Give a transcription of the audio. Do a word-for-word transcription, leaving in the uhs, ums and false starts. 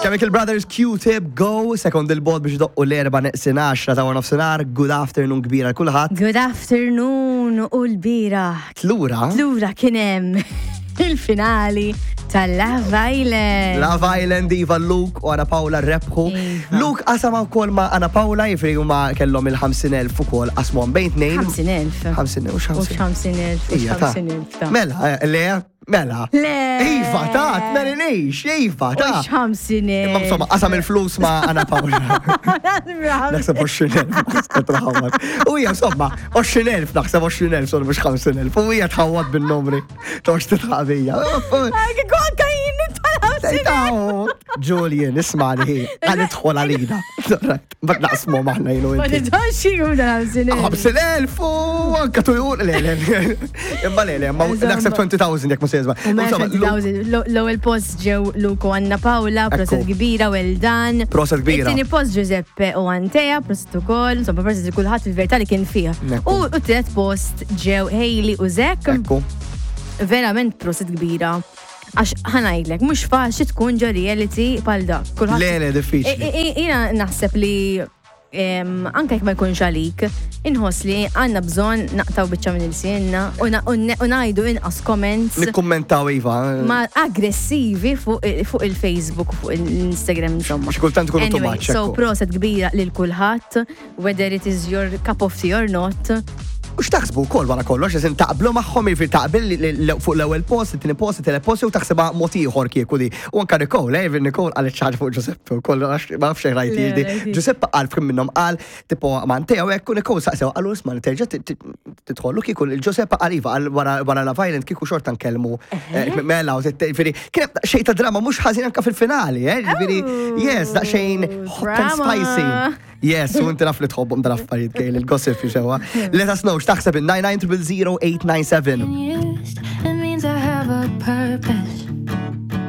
Kemm il-Brothers Q-Tip Go, sekond il-bod biex doqqu l-erba neqsin għaxra ta' nofsinhar, good afternoon kbira l-kulħadd. Good afternoon u l-bira. Tlura? Tlura kien hemm il-finali tal-Love Island. Love Island, Iva Luke u Anna Paula rebħu. Luke qasam wkoll ma' Anna Paula jifri huma kellhom il-ħamsin elf ukoll qasmuhom bejn tnejn. ħamsin elf. ħamsin elf u ħamsin elf. Ija ta' Mela, le, mela. Le. Iva ta' tmelinix, Iva ta' ħamsin elf. Imma insomma, qasam il-flus ma' Anna Paula. Naħseb għoxrin elf. U hija insomma, għoxrin elf naħseb għoxrin elf sonu mhux ħamsin elf. U hija tħawwad bin-numri. Tox titħabija. Għon kajin Sejtaw, Julian, ismani, għan idħol għalina. Bad naqsmu maħna jilu Ma inti. nidħax xiekum dan ħamsin elf. ħamsin elf u anka tujur, le, le, imma le, le, imma naħseb twenty thousand jek musezma. U ma twenty thousand, l-ewel post ġew Luko Anna Paula, proset kbira, well done. Proset kbira. It-tieni post Giuseppe u Antea, proset ukoll, insomma proset kulħadd fil-verità li kien fiha. U t-tielet post ġew Hailey u Zek. Ekku. Verament proset kbira. Għax ħanajdlek, mux faċi tkun ġo reality pal dak. Le, le, diffiċli. Jina naħseb li anke jek ma jkunx għalik, inħoss li għanna bżon naqtaw bieċa minn il-sienna u najdu inqas comments Nikkommentaw Iva. ma aggressivi fuq il-Facebook, fuq il-Instagram, insomma. Xikultant kunu too much. So proset kbira lil kulħadd, whether it is your cup of tea or not. U x'taħsbu wkoll wara kollox, eżin taqblu magħhom jifri taqbil fuq l-ewwel post, it-tieni post, it-tielet post u taħsibha mod ieħor kieku di. U anke Nicole, eh, Nicole qalet xi fuq Giuseppe wkoll ma nafx xejn rajt di. Giuseppe qal f'kim minnhom qal tipo Mantea u hekk u Nicole saqsew qalu isma' terġa' tidħollu kieku il-Giuseppe qal iva wara Love Island kieku xorta nkellmu mela u tifiri kien xejn ta' drama mhux ħażin anke fil-finali, eh, ġifieri yes, daqsxejn hot and spicy. Yes, u inti naf li tħobbhom dal-affarijiet kejn il-gossip xewwa. Let us know x'taħseb in nine nine zero zero eight nine seven.